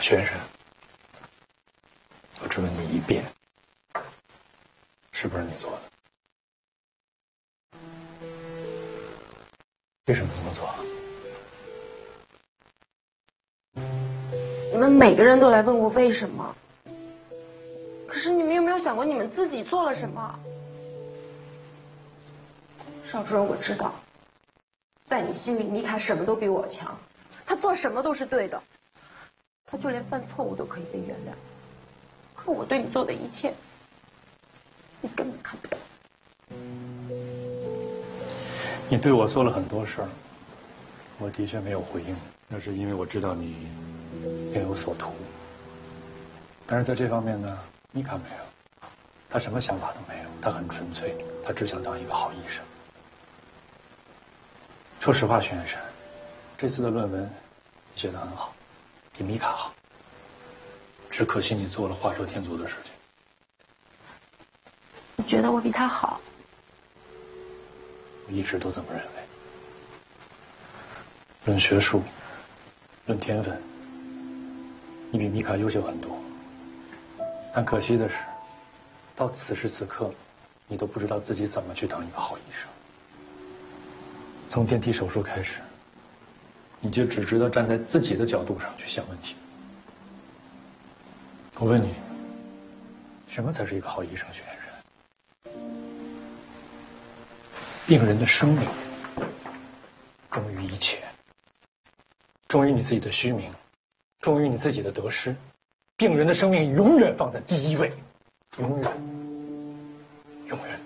学员神，我只问你一遍，是不是你做的？为什么这么做？ 你们每个人都来问我为什么，可是你们有没有想过你们自己做了什么？邵主任，我知道，在你心里，米卡什么都比我强，他做什么都是对的，他就连犯错误都可以被原谅。可我对你做的一切，你根本看不到。 你对我做了很多事儿，我的确没有回应，那是因为我知道你另有所图。但是在这方面呢，米卡没有，他什么想法都没有，他很纯粹，他只想当一个好医生。说实话，徐远山，这次的论文你写得很好，比米卡好，只可惜你做了画蛇添足的事情。 你觉得我比他好？ 我一直都这么认为。论学术，论天分，你比米卡优秀很多。但可惜的是，到此时此刻，你都不知道自己怎么去当一个好医生。从电梯手术开始，你就只知道站在自己的角度上去想问题。我问你，什么才是一个好医生？学员人，病人的生命重于一切，重于你自己的虚名，重于你自己的得失。病人的生命永远放在第一位，永远，永远。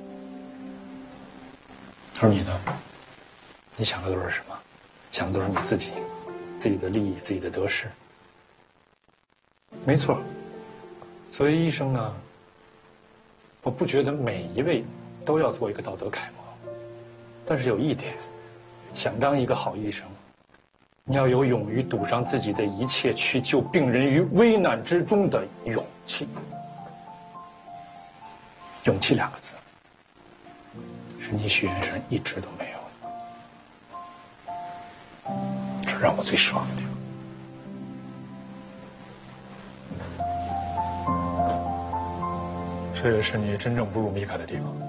而你呢？你想的都是什么？想的都是你自己，自己的利益，自己的得失。没错，作为医生呢，我不觉得每一位都要做一个道德楷模，但是有一点，想当一个好医生，你要有勇于赌上自己的一切去救病人于危难之中的勇气。勇气两个字，是你许愿山一直都没有。这让我最失望的地方。这也是你真正不如米卡的地方。